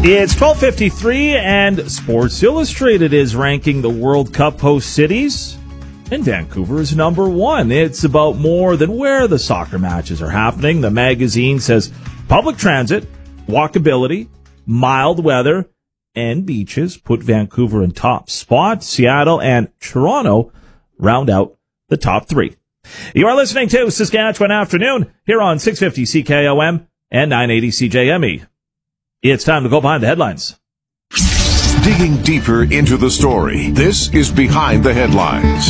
It's 12:53, and Sports Illustrated is ranking the World Cup host cities, and Vancouver is number one. It's about more than where the soccer matches are happening. The magazine says public transit, walkability, mild weather, and beaches put Vancouver in top spot. Seattle and Toronto round out the top three. You are listening to Saskatchewan Afternoon here on 650 CKOM and 980 CJME. It's time to go behind the headlines. Digging deeper into the story, this is Behind the Headlines.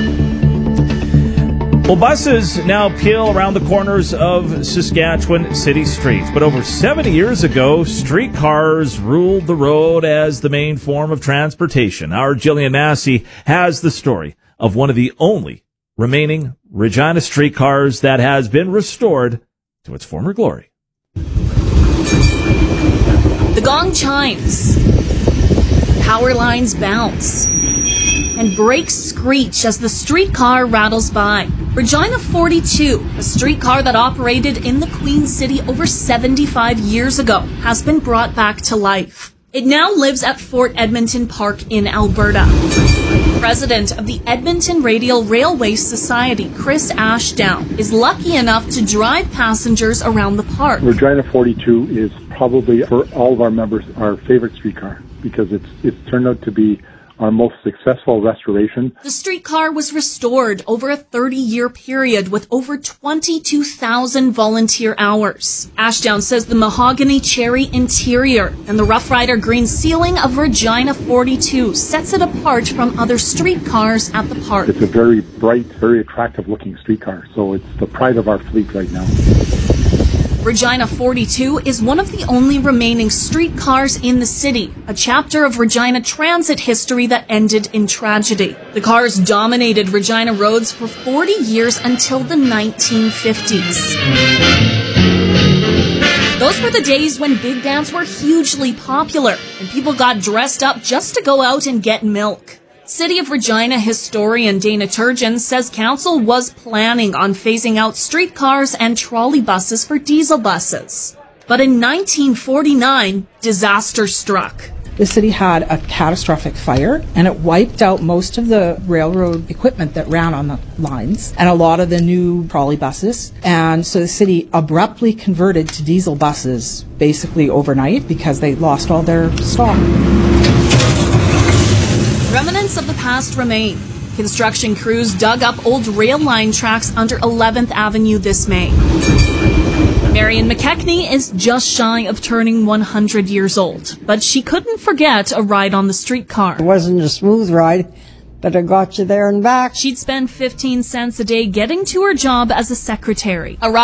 Well, buses now peel around the corners of Saskatchewan city streets. But over 70 years ago, streetcars ruled the road as the main form of transportation. Our Jillian Massey has the story of one of the only remaining Regina streetcars that has been restored to its former glory. The gong chimes, power lines bounce, and brakes screech as the streetcar rattles by. Regina 42, a streetcar that operated in the Queen City over 75 years ago, has been brought back to life. It now lives at Fort Edmonton Park in Alberta. President of the Edmonton Radial Railway Society, Chris Ashdown, is lucky enough to drive passengers around the park. Regina 42 is probably, for all of our members, our favorite streetcar because it's turned out to be our most successful restoration. The streetcar was restored over a 30-year period with over 22,000 volunteer hours. Ashdown says the mahogany cherry interior and the Rough Rider green ceiling of Regina 42 sets it apart from other streetcars at the park. It's a very bright, very attractive-looking streetcar, so it's the pride of our fleet right now. Regina 42 is one of the only remaining streetcars in the city, a chapter of Regina transit history that ended in tragedy. The cars dominated Regina roads for 40 years until the 1950s. Those were the days when big bands were hugely popular, and people got dressed up just to go out and get milk. City of Regina historian Dana Turgeon says council was planning on phasing out streetcars and trolley buses for diesel buses. But in 1949, disaster struck. The city had a catastrophic fire, and it wiped out most of the railroad equipment that ran on the lines and a lot of the new trolley buses. And so the city abruptly converted to diesel buses basically overnight because they lost all their stock. Remnants of the past remain. Construction crews dug up old rail line tracks under 11th Avenue this May. Marion McKechnie is just shy of turning 100 years old, but she couldn't forget a ride on the streetcar. It wasn't a smooth ride, but it got you there and back. She'd spend 15 cents a day getting to her job as a secretary.